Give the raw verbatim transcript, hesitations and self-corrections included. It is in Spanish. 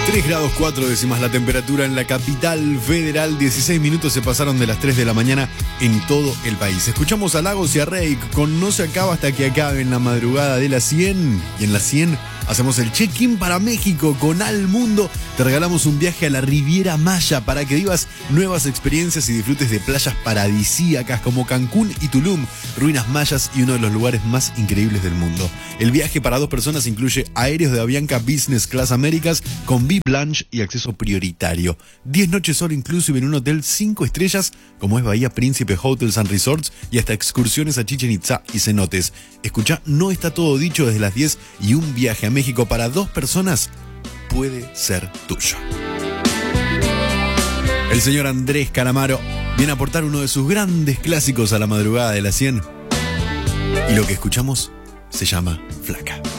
tres grados cuatro décimas la temperatura en la capital federal. dieciséis minutos se pasaron de las tres de la mañana en todo el país. Escuchamos a Lagos y a Reik con No se acaba hasta que acabe en la madrugada de las cien. Y en las cien hacemos el check-in para México con Al Mundo. Te regalamos un viaje a la Riviera Maya para que vivas nuevas experiencias y disfrutes de playas paradisíacas como Cancún y Tulum, ruinas mayas y uno de los lugares más increíbles del mundo. El viaje para dos personas incluye aéreos de Avianca Business Class Américas con V I P Lounge y acceso prioritario. diez noches solo inclusive en un hotel cinco estrellas como es Bahía Príncipe Hotels and Resorts y hasta excursiones a Chichen Itzá y cenotes. Escuchá, no está todo dicho desde las diez y un viaje a México para dos personas puede ser tuyo. El señor Andrés Calamaro viene a aportar uno de sus grandes clásicos a la madrugada de las cien y lo que escuchamos se llama Flaca.